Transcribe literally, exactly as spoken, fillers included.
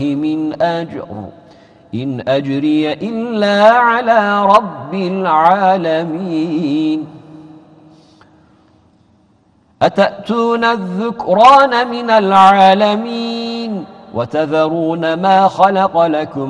من أجر إن أجري إلا على رب العالمين أتأتون الذكران من العالمين وتذرون ما خلق لكم